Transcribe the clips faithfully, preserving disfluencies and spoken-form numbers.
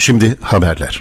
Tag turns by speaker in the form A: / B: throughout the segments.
A: Şimdi haberler.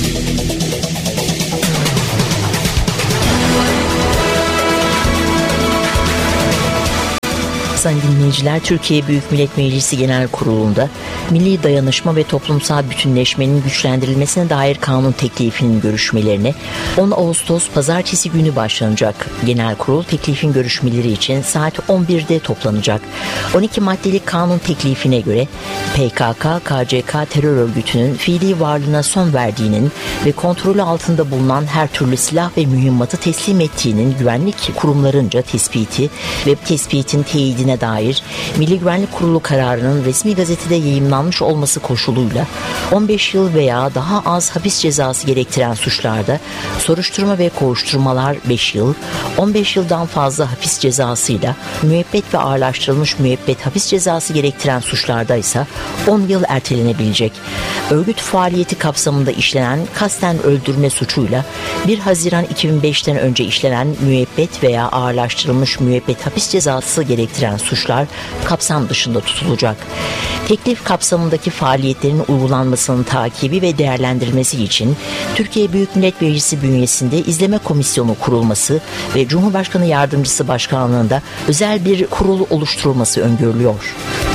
B: Sayın dinleyiciler, Türkiye Büyük Millet Meclisi Genel Kurulu'nda milli dayanışma ve toplumsal bütünleşmenin güçlendirilmesine dair kanun teklifinin görüşmelerine on Ağustos Pazartesi günü başlanacak. Genel Kurul teklifin görüşmeleri için saat on birde toplanacak. on iki maddelik kanun teklifine göre P K K K C K terör örgütünün fiili varlığına son verdiğinin ve kontrolü altında bulunan her türlü silah ve mühimmatı teslim ettiğinin güvenlik kurumlarınca tespiti ve tespitin teyidine dair Milli Güvenlik Kurulu kararının resmi gazetede yayımlanmış olması koşuluyla on beş yıl veya daha az hapis cezası gerektiren suçlarda soruşturma ve kovuşturmalar beş yıl, on beş yıldan fazla hapis cezasıyla müebbet ve ağırlaştırılmış müebbet hapis cezası gerektiren suçlarda ise on yıl ertelenebilecek. Örgüt faaliyeti kapsamında işlenen kasten öldürme suçuyla bir Haziran iki bin beşten önce işlenen müebbet veya ağırlaştırılmış müebbet hapis cezası gerektiren suçlar kapsam dışında tutulacak. Teklif kapsamındaki faaliyetlerin uygulanmasının takibi ve değerlendirilmesi için Türkiye Büyük Millet Meclisi bünyesinde izleme komisyonu kurulması ve Cumhurbaşkanı Yardımcısı Başkanlığında özel bir kurul oluşturulması öngörülüyor.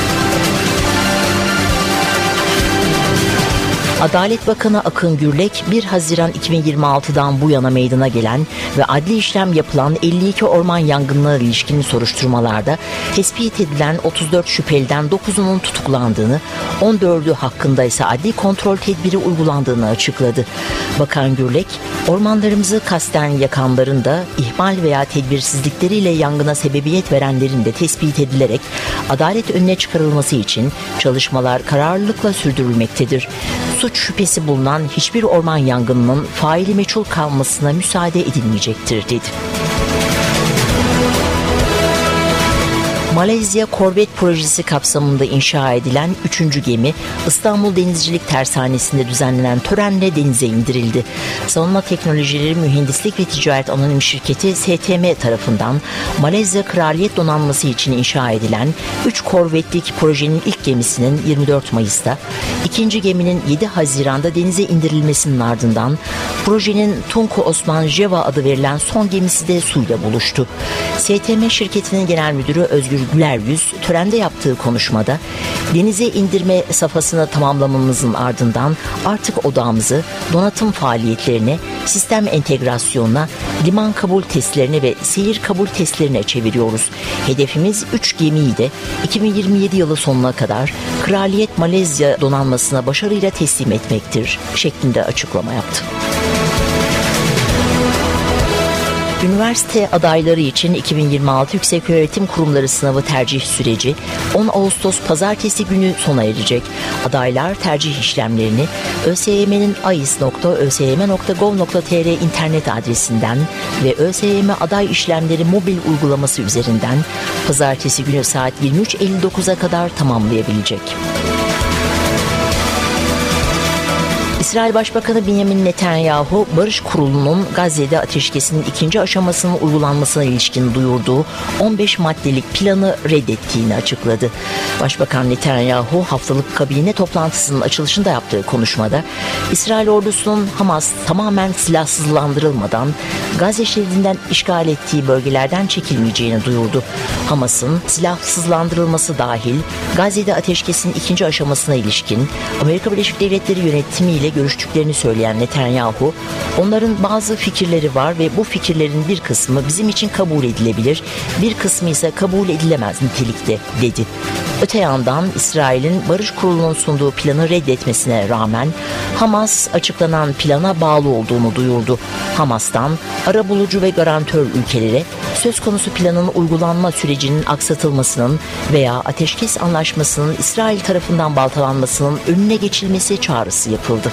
B: Adalet Bakanı Akın Gürlek, bir Haziran iki bin yirmi altıdan bu yana meydana gelen ve adli işlem yapılan elli iki orman yangınlarına ilişkin soruşturmalarda tespit edilen otuz dört şüpheliden dokuzunun tutuklandığını, on dördü hakkında ise adli kontrol tedbiri uygulandığını açıkladı. Bakan Gürlek, ormanlarımızı kasten yakanların da ihmal veya tedbirsizlikleriyle yangına sebebiyet verenlerin de tespit edilerek adalet önüne çıkarılması için çalışmalar kararlılıkla sürdürülmektedir. Suç şüphesi bulunan hiçbir orman yangınının faili meçhul kalmasına müsaade edilmeyecektir dedi. Malezya Korvet projesi kapsamında inşa edilen üçüncü gemi İstanbul Denizcilik Tersanesi'nde düzenlenen törenle denize indirildi. Savunma Teknolojileri Mühendislik ve Ticaret Anonim Şirketi S T M tarafından Malezya Kraliyet Donanması için inşa edilen üç korvetlik projenin ilk gemisinin yirmi dört Mayıs'ta, ikinci geminin yedi Haziran'da denize indirilmesinin ardından projenin Tunku Osman Jeva adı verilen son gemisi de suyla buluştu. S T M şirketinin genel müdürü Özgür Güler Yüz törende yaptığı konuşmada denize indirme safhasını tamamlamamızın ardından artık odağımızı donatım faaliyetlerine, sistem entegrasyonuna, liman kabul testlerine ve seyir kabul testlerine çeviriyoruz. Hedefimiz üç gemiyi de iki bin yirmi yedi yılı sonuna kadar Kraliyet Malezya Donanması'na başarıyla teslim etmektir şeklinde açıklama yaptı. Üniversite adayları için iki bin yirmi altı Yükseköğretim Kurumları sınavı tercih süreci on Ağustos Pazartesi günü sona erecek. Adaylar tercih işlemlerini ÖSYM'nin ais nokta ö s y m nokta gov nokta t r internet adresinden ve ÖSYM Aday İşlemleri mobil uygulaması üzerinden Pazartesi günü saat yirmi üç elli dokuza kadar tamamlayabilecek. İsrail Başbakanı Benjamin Netanyahu, Barış Kurulu'nun Gazze'de ateşkesin ikinci aşamasının uygulanmasına ilişkin duyurduğu on beş maddelik planı reddettiğini açıkladı. Başbakan Netanyahu, haftalık kabine toplantısının açılışında yaptığı konuşmada, İsrail ordusunun Hamas tamamen silahsızlandırılmadan Gazze şeridinden işgal ettiği bölgelerden çekilmeyeceğini duyurdu. Hamas'ın silahsızlandırılması dahil Gazze'de ateşkesin ikinci aşamasına ilişkin Amerika Birleşik Devletleri yönetimiyle görüştüklerini söyleyen Netanyahu, onların bazı fikirleri var ve bu fikirlerin bir kısmı bizim için kabul edilebilir, bir kısmı ise kabul edilemez nitelikte dedi. Öte yandan İsrail'in Barış Kurulu'nun sunduğu planı reddetmesine rağmen Hamas açıklanan plana bağlı olduğunu duyurdu. Hamas'tan arabulucu ve garantör ülkelere söz konusu planın uygulanma sürecinin aksatılmasının veya ateşkes anlaşmasının İsrail tarafından baltalanmasının önüne geçilmesi çağrısı yapıldı.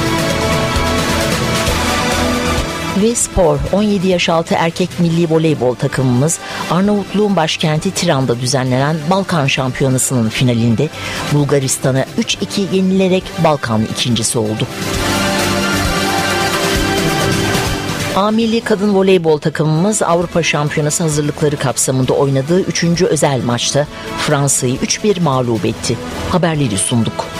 B: Ve spor, on yedi yaş altı erkek milli voleybol takımımız Arnavutluğun başkenti Tiran'da düzenlenen Balkan Şampiyonası'nın finalinde Bulgaristan'ı üç iki yenilerek Balkan ikincisi oldu. A milli kadın voleybol takımımız Avrupa Şampiyonası hazırlıkları kapsamında oynadığı üçüncü özel maçta Fransa'yı üç bir mağlup etti. Haberleri sunduk.